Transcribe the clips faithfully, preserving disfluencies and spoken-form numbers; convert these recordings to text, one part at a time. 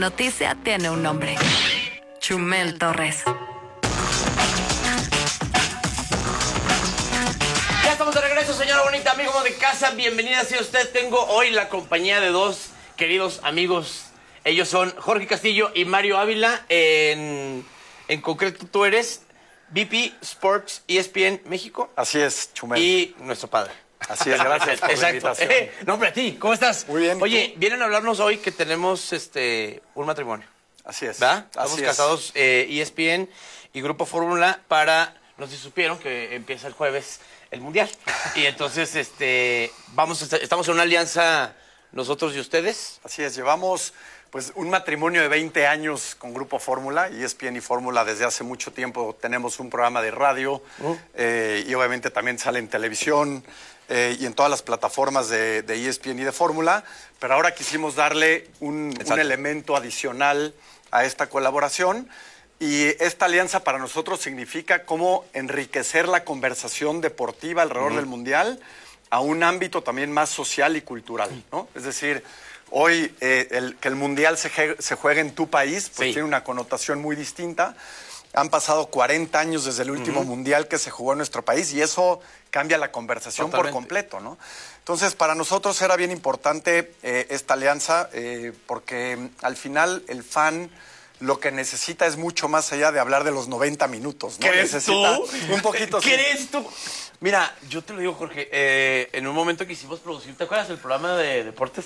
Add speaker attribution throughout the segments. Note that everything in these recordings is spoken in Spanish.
Speaker 1: Noticia tiene un nombre. Chumel Torres.
Speaker 2: Ya estamos de regreso, señora bonita, amigo de casa. Bienvenida sea usted. Tengo hoy la compañía de dos queridos amigos. Ellos son Jorge Castillo y Mario Ávila. En, en concreto, tú eres V P Sports E S P N México.
Speaker 3: Así es, Chumel.
Speaker 2: Y nuestro padre.
Speaker 3: Así es, gracias por la invitación.
Speaker 2: Eh, no, hombre, a ti, ¿cómo estás?
Speaker 3: Muy bien.
Speaker 2: Oye, vienen a hablarnos hoy que tenemos este un matrimonio.
Speaker 3: Así es.
Speaker 2: ¿Verdad?
Speaker 3: Así
Speaker 2: Estamos
Speaker 3: es.
Speaker 2: casados, eh, E S P N y Grupo Fórmula para... No sé si supieron que empieza el jueves el Mundial. Y entonces, este, vamos a estar- estamos en una alianza nosotros y ustedes.
Speaker 3: Así es, llevamos pues un matrimonio de veinte años con Grupo Fórmula, E S P N y Fórmula desde hace mucho tiempo. Tenemos un programa de radio
Speaker 2: Uh.
Speaker 3: eh, y obviamente también sale en televisión eh, y en todas las plataformas de, de E S P N y de Fórmula. Pero ahora quisimos darle un, un elemento adicional a esta colaboración. Y esta alianza para nosotros significa cómo enriquecer la conversación deportiva alrededor uh-huh. del Mundial a un ámbito también más social y cultural, ¿no? Es decir, hoy eh, el, que el Mundial se, se juegue en tu país, pues sí. tiene una connotación muy distinta. Han pasado cuarenta años desde el último uh-huh. Mundial que se jugó en nuestro país y eso cambia la conversación Totalmente. por completo, ¿no? Entonces, para nosotros era bien importante eh, esta alianza eh, porque al final el fan... lo que necesita es mucho más allá de hablar de los noventa minutos, ¿no?
Speaker 2: ¿Crees
Speaker 3: necesita
Speaker 2: tú?
Speaker 3: Un poquito...
Speaker 2: ¿Crees tú? Mira, yo te lo digo, Jorge, eh, en un momento que hicimos producir, ¿te acuerdas del programa de deportes?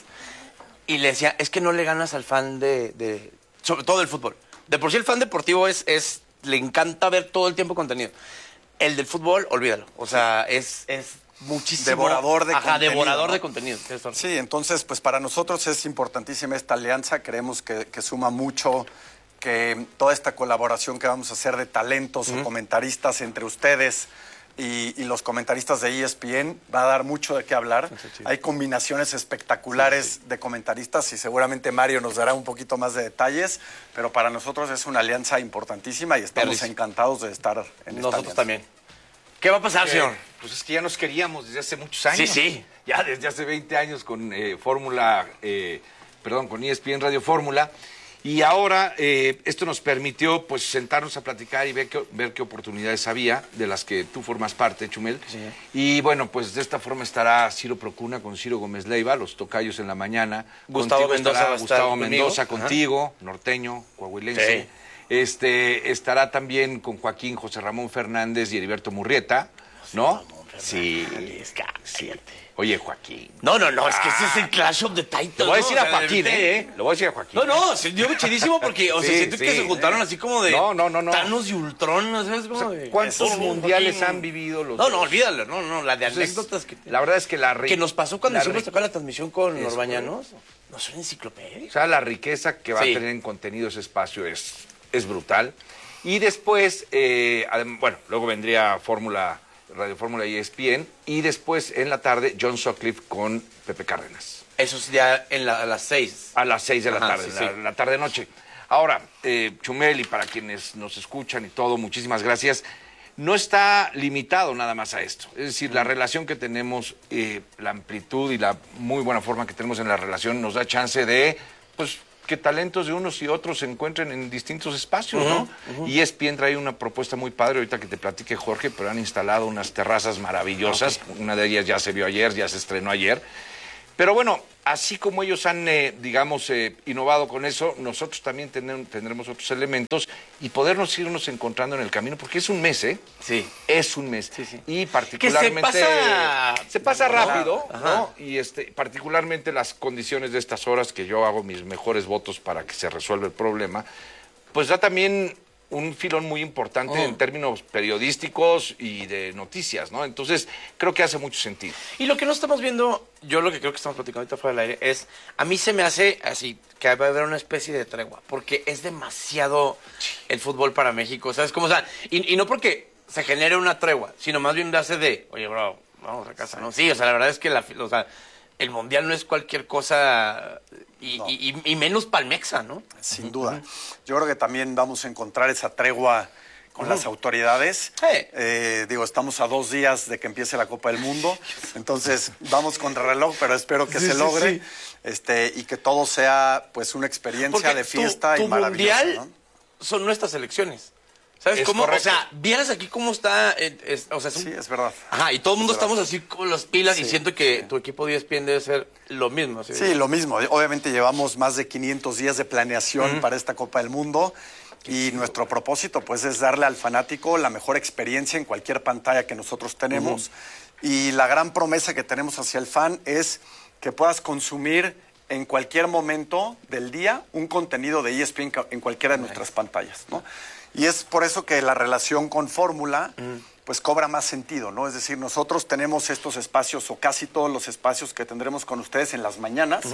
Speaker 2: Y le decía, es que no le ganas al fan de... de sobre todo del fútbol. De por sí el fan deportivo es, es... le encanta ver todo el tiempo contenido. El del fútbol, olvídalo. O sea, es... es muchísimo...
Speaker 3: Devorador de
Speaker 2: Ajá,
Speaker 3: contenido.
Speaker 2: devorador
Speaker 3: ¿no?
Speaker 2: de contenido.
Speaker 3: Sí, entonces, pues para nosotros es importantísima esta alianza. Creemos que, que suma mucho... que toda esta colaboración que vamos a hacer de talentos uh-huh. o comentaristas entre ustedes y, y los comentaristas de E S P N va a dar mucho de qué hablar. Sí, Hay combinaciones espectaculares sí, sí. de comentaristas y seguramente Mario nos dará un poquito más de detalles, pero para nosotros es una alianza importantísima y estamos
Speaker 2: Perris.
Speaker 3: encantados de estar en esta
Speaker 2: Nosotros
Speaker 3: alianza.
Speaker 2: también. ¿Qué va a pasar,
Speaker 4: Eh,
Speaker 2: señor?
Speaker 4: Pues es que ya nos queríamos desde hace muchos años.
Speaker 2: Sí, sí.
Speaker 4: Ya desde hace veinte años con eh, Fórmula, eh, perdón, con E S P N Radio Fórmula. Y ahora eh, esto nos permitió pues sentarnos a platicar y ver qué, ver qué oportunidades había, de las que tú formas parte, Chumel.
Speaker 2: Sí.
Speaker 4: Y bueno, pues de esta forma estará Ciro Procuna con Ciro Gómez Leiva, los tocayos en la mañana.
Speaker 2: Gustavo
Speaker 4: Contigo
Speaker 2: Mendoza
Speaker 4: estará
Speaker 2: va a estar
Speaker 4: Gustavo
Speaker 2: conmigo.
Speaker 4: Mendoza
Speaker 2: Ajá.
Speaker 4: contigo, norteño, coahuilense.
Speaker 2: Sí.
Speaker 4: Este, estará también con Joaquín José Ramón Fernández y Heriberto Murrieta, ¿no? Sí.
Speaker 2: Sí.
Speaker 4: Oye, Joaquín.
Speaker 2: No, no, no, es que ese es el Clash of the Titans.
Speaker 4: Lo voy a decir
Speaker 2: ¿no?
Speaker 4: a
Speaker 2: O sea,
Speaker 4: Joaquín,
Speaker 2: de-
Speaker 4: ¿eh? Lo voy a decir a Joaquín.
Speaker 2: No, no, se dio chidísimo porque, o sea,
Speaker 4: Sí,
Speaker 2: siento
Speaker 4: sí,
Speaker 2: que se juntaron
Speaker 4: eh.
Speaker 2: así como de...
Speaker 4: No, no, no, no.
Speaker 2: Thanos y Ultron, ¿no sabes cómo?
Speaker 4: O sea,
Speaker 2: de-
Speaker 4: ¿cuántos
Speaker 2: Eso,
Speaker 4: mundiales
Speaker 2: Joaquín.
Speaker 4: han vivido los
Speaker 2: No, no,
Speaker 4: dos?
Speaker 2: olvídalo, no, no, la de
Speaker 4: Entonces,
Speaker 2: anécdotas que...
Speaker 4: La verdad es que la ri-
Speaker 2: Que nos pasó cuando
Speaker 4: la
Speaker 2: hicimos
Speaker 4: ri-
Speaker 2: tocar la transmisión con
Speaker 4: Es
Speaker 2: Norbañanos. No son enciclopedias.
Speaker 4: O sea, la riqueza que va
Speaker 2: Sí.
Speaker 4: a tener en contenido ese espacio es, es brutal. Y después, eh, adem- bueno, luego vendría Fórmula, Radio Fórmula y E S P N. Y después, en la tarde, John Sutcliffe con Pepe Cárdenas.
Speaker 2: Eso es ya en la- a las seis.
Speaker 4: A las seis de la
Speaker 2: Ajá,
Speaker 4: tarde,
Speaker 2: sí,
Speaker 4: la,
Speaker 2: sí.
Speaker 4: la tarde-noche. Ahora, eh, Chumel, y para quienes nos escuchan y todo, muchísimas gracias. No está limitado nada más a esto. Es decir, la relación que tenemos, eh, la amplitud y la muy buena forma que tenemos en la relación nos da chance de, pues, que talentos de unos y otros se encuentren en distintos espacios, ¿no?
Speaker 2: Uh-huh, uh-huh.
Speaker 4: Y E S P N trae una propuesta muy padre, ahorita que te platique Jorge, pero han instalado unas terrazas maravillosas. Okay. Una de ellas ya se vio ayer, ya se estrenó ayer. Pero bueno, así como ellos han, eh, digamos, eh, innovado con eso, nosotros también ten- tendremos otros elementos y podernos irnos encontrando en el camino, porque es un mes, ¿eh?
Speaker 2: Sí.
Speaker 4: Es un mes.
Speaker 2: Sí, sí.
Speaker 4: Y particularmente...
Speaker 2: Que se pasa...
Speaker 4: Se pasa rápido,
Speaker 2: Ajá.
Speaker 4: ¿no? Y este, particularmente las condiciones de estas horas, que yo hago mis mejores votos para que se resuelva el problema, pues da también un filón muy importante
Speaker 2: Oh.
Speaker 4: en términos periodísticos y de noticias, ¿no? Entonces, creo que hace mucho sentido.
Speaker 2: Y lo que no estamos viendo, yo lo que creo que estamos platicando ahorita fuera del aire, es, a mí se me hace así, que va a haber una especie de tregua, porque es demasiado el fútbol para México, ¿sabes? Como, o sea, y, y no porque se genere una tregua, sino más bien hace de, oye, bro, vamos a casa, ¿no? Sí, o sea, la verdad es que la, o sea, el Mundial no es cualquier cosa, y,
Speaker 3: No.
Speaker 2: y, y, y menos palmexa, ¿no?
Speaker 3: Sin duda. Yo creo que también vamos a encontrar esa tregua con
Speaker 2: Uh-huh.
Speaker 3: las autoridades.
Speaker 2: Hey.
Speaker 3: Eh, digo, estamos a dos días de que empiece la Copa del Mundo, entonces vamos con reloj, pero espero que
Speaker 2: Sí,
Speaker 3: se
Speaker 2: sí,
Speaker 3: logre
Speaker 2: sí.
Speaker 3: Este, y que todo sea pues una experiencia
Speaker 2: Porque
Speaker 3: de fiesta
Speaker 2: tu, tu
Speaker 3: y maravillosa,
Speaker 2: mundial
Speaker 3: ¿no?
Speaker 2: son nuestras elecciones. ¿Sabes
Speaker 4: Es
Speaker 2: cómo?
Speaker 4: correcto.
Speaker 2: O sea, vieras aquí cómo está. eh, es- o sea, es un-
Speaker 3: Sí, es verdad.
Speaker 2: Ajá, y todo el mundo
Speaker 3: Es verdad.
Speaker 2: estamos así con las pilas y
Speaker 3: Sí,
Speaker 2: siento que
Speaker 3: sí.
Speaker 2: tu equipo de E S P N debe ser lo mismo. ¿Sí?
Speaker 3: Sí, lo mismo. Obviamente llevamos más de quinientos días de planeación para esta Copa del Mundo y nuestro propósito pues es darle al fanático la mejor experiencia en cualquier pantalla que nosotros tenemos. Y la gran promesa que tenemos hacia el fan es que puedas consumir en cualquier momento del día un contenido de E S P N en cualquiera de nuestras pantallas, ¿no? Y es por eso que la relación con Fórmula pues cobra más sentido, ¿no? Es decir, nosotros tenemos estos espacios o casi todos los espacios que tendremos con ustedes en las mañanas.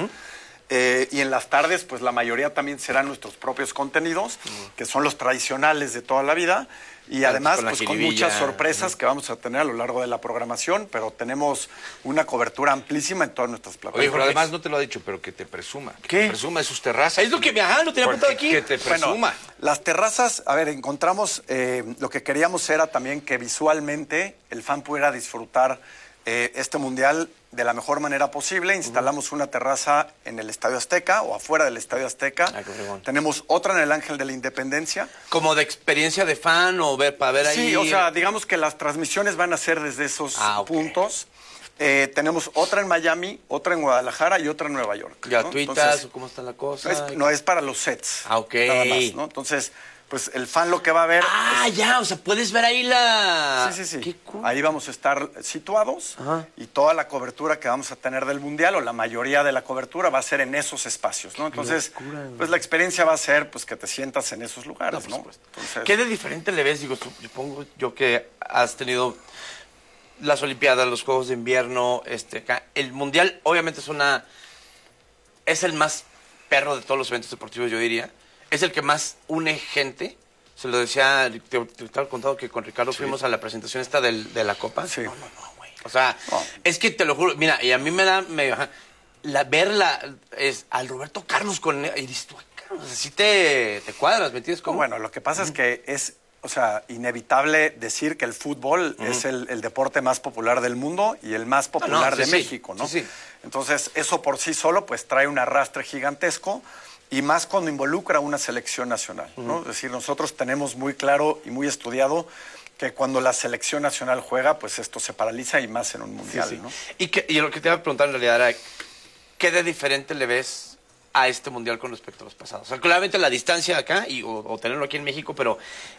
Speaker 3: Eh, y en las tardes, pues la mayoría también serán nuestros propios contenidos, que son los tradicionales de toda la vida. Y
Speaker 2: Claro,
Speaker 3: además,
Speaker 2: con la
Speaker 3: pues con
Speaker 2: jiribilla.
Speaker 3: muchas sorpresas que vamos a tener a lo largo de la programación, pero tenemos una cobertura amplísima en todas nuestras
Speaker 4: Oye,
Speaker 3: plataformas.
Speaker 4: pero además no te lo ha dicho, pero que te presuma. Que
Speaker 2: ¿Qué?
Speaker 4: te presuma de sus terrazas.
Speaker 2: Es lo que me ajá, lo tenía
Speaker 4: Porque-
Speaker 2: apuntado aquí.
Speaker 4: Que te presuma.
Speaker 3: Bueno, las terrazas, a ver, encontramos, eh, lo que queríamos era también que visualmente el fan pudiera disfrutar eh, este mundial de la mejor manera posible. Instalamos una terraza en el Estadio Azteca o afuera del Estadio Azteca.
Speaker 2: Ay, qué fregón.
Speaker 3: Tenemos otra en el Ángel de la Independencia.
Speaker 2: Como de experiencia de fan o ver para ver ahí.
Speaker 3: Sí, o sea, digamos que las transmisiones van a ser desde esos
Speaker 2: Ah, ok.
Speaker 3: puntos. Eh, tenemos otra en Miami, otra en Guadalajara y otra en Nueva York, ¿no?
Speaker 2: gratuitas
Speaker 3: Entonces,
Speaker 2: o cómo está la cosa.
Speaker 3: no es, no es para los sets.
Speaker 2: Ah, ok.
Speaker 3: Nada más, ¿no? Entonces, pues el fan lo que va a ver.
Speaker 2: Ah,
Speaker 3: es-
Speaker 2: ya, o sea, puedes ver ahí la.
Speaker 3: Sí, sí, sí.
Speaker 2: Qué cool.
Speaker 3: Ahí vamos a estar situados
Speaker 2: Ajá.
Speaker 3: y toda la cobertura que vamos a tener del Mundial o la mayoría de la cobertura va a ser en esos espacios, ¿no? Entonces,
Speaker 2: locura, güey.
Speaker 3: pues la experiencia va a ser pues que te sientas en esos lugares, ¿no? Entonces,
Speaker 2: ¿Qué de diferente le ves? Digo, tú- supongo yo que has tenido las Olimpiadas, los Juegos de Invierno, este, acá. El Mundial, obviamente, es una. Es el más perro de todos los eventos deportivos, yo diría. Es el que más une gente. Se lo decía, te, te estaba contando que con Ricardo fuimos a la presentación esta del, de la Copa.
Speaker 3: Sí.
Speaker 2: No, no, no, güey. O sea,
Speaker 3: No.
Speaker 2: es que te lo juro, mira, y a mí me da medio. ajá, La, verla es al Roberto Carlos con. Y dices tú, "Ay, cabrón, o sea, sí te, te cuadras, ¿me entiendes? ¿Cómo?
Speaker 3: bueno, lo que pasa es que es, o sea, inevitable decir que el fútbol es el, el deporte más popular del mundo y el más popular
Speaker 2: sí,
Speaker 3: de
Speaker 2: sí.
Speaker 3: México, ¿no?
Speaker 2: Sí, sí.
Speaker 3: Entonces, eso por sí solo, pues trae un arrastre gigantesco y más cuando involucra a una selección nacional, ¿no? Es decir, nosotros tenemos muy claro y muy estudiado que cuando la selección nacional juega, pues esto se paraliza y más en un mundial,
Speaker 2: Sí, sí.
Speaker 3: ¿no?
Speaker 2: Y, que, y lo que te iba a preguntar en realidad era, ¿qué de diferente le ves a este mundial con respecto a los pasados? O sea, claramente la distancia acá, y, o, o tenerlo aquí en México, pero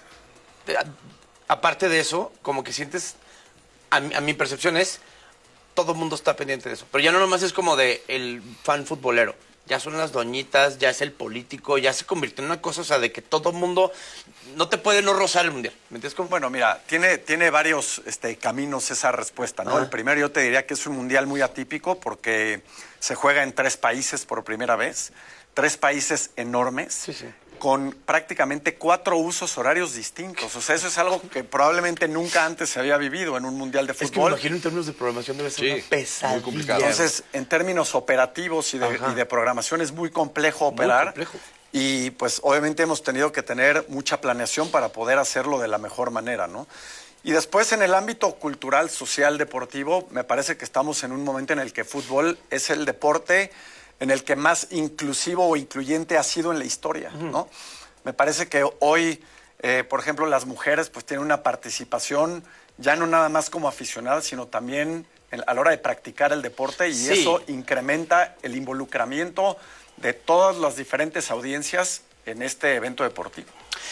Speaker 2: eh, a- aparte de eso, como que sientes, a, mi- a mi percepción es, todo el mundo está pendiente de eso. Pero ya no nomás es como de el fan futbolero. Ya son las doñitas, ya es el político, ya se convirtió en una cosa, o sea, de que todo el mundo no te puede no rozar el mundial. ¿Me entiendes cómo?
Speaker 3: Bueno, mira, tiene, tiene varios este, caminos esa respuesta, ¿no?
Speaker 2: Ajá.
Speaker 3: El primero yo te diría que es un mundial muy atípico porque se juega en tres países por primera vez, tres países enormes,
Speaker 2: Sí, sí.
Speaker 3: con prácticamente cuatro usos horarios distintos. O sea, eso es algo que probablemente nunca antes se había vivido en un mundial de
Speaker 2: es que me
Speaker 3: fútbol.
Speaker 2: imagino en términos de programación debe ser
Speaker 4: Sí,
Speaker 2: una pesadilla.
Speaker 4: muy complicado.
Speaker 3: Entonces, en términos operativos y de,
Speaker 2: Ajá.
Speaker 3: y de programación es muy complejo operar.
Speaker 2: complejo.
Speaker 3: Y pues obviamente hemos tenido que tener mucha planeación para poder hacerlo de la mejor manera, ¿no? Y después en el ámbito cultural, social, deportivo, me parece que estamos en un momento en el que fútbol es el deporte en el que más inclusivo o incluyente ha sido en la historia, ¿no? Me parece que hoy, eh, por ejemplo, las mujeres pues tienen una participación ya no nada más como aficionadas, sino también en- a la hora de practicar el deporte y
Speaker 2: Sí.
Speaker 3: eso incrementa el involucramiento de todas las diferentes audiencias en este evento deportivo.